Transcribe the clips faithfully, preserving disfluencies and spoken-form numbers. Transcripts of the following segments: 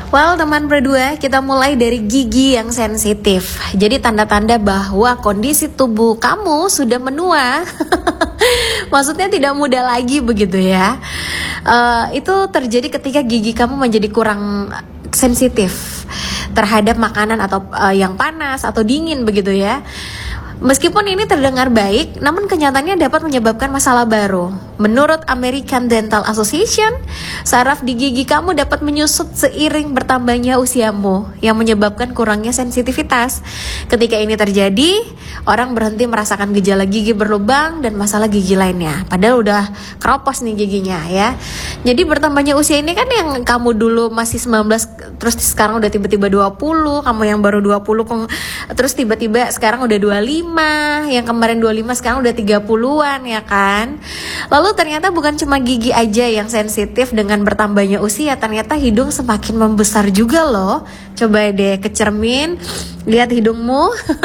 Well, teman berdua, kita mulai dari gigi yang sensitif. Jadi tanda-tanda bahwa kondisi tubuh kamu sudah menua. Maksudnya tidak muda lagi begitu ya. Uh, itu terjadi ketika gigi kamu menjadi kurang sensitif terhadap makanan atau uh, yang panas atau dingin begitu ya. Meskipun ini terdengar baik, namun kenyataannya dapat menyebabkan masalah baru. Menurut American Dental Association, saraf di gigi kamu dapat menyusut seiring bertambahnya usiamu, yang menyebabkan kurangnya sensitivitas. Ketika ini terjadi, orang berhenti merasakan gejala gigi berlubang dan masalah gigi lainnya. Padahal udah keropos nih giginya ya. Jadi bertambahnya usia ini kan yang kamu dulu masih sembilan belas, terus sekarang udah tiba-tiba dua puluh, kamu yang baru dua puluh, terus tiba-tiba sekarang udah dua puluh lima, yang kemarin dua puluh lima sekarang udah tiga puluhan ya kan. Lalu ternyata bukan cuma gigi aja yang sensitif dengan bertambahnya usia, ternyata hidung semakin membesar juga loh. Coba deh ke cermin, lihat hidungmu.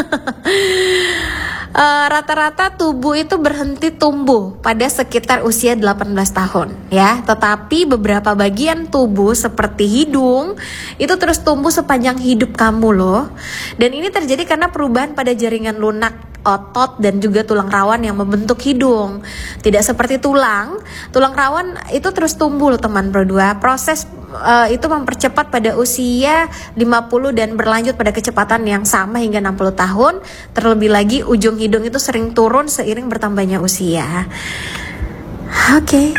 Uh, rata-rata tubuh itu berhenti tumbuh pada sekitar usia delapan belas tahun ya. Tetapi beberapa bagian tubuh seperti hidung itu terus tumbuh sepanjang hidup kamu loh. Dan ini terjadi karena perubahan pada jaringan lunak, otot, dan juga tulang rawan yang membentuk hidung. Tidak seperti tulang, tulang rawan itu terus tumbuh loh teman berdua. Proses uh, itu mempercepat pada usia lima puluh dan berlanjut pada kecepatan yang sama hingga enam puluh tahun. Terlebih lagi ujung hidung itu sering turun seiring bertambahnya usia. Oke. Okay.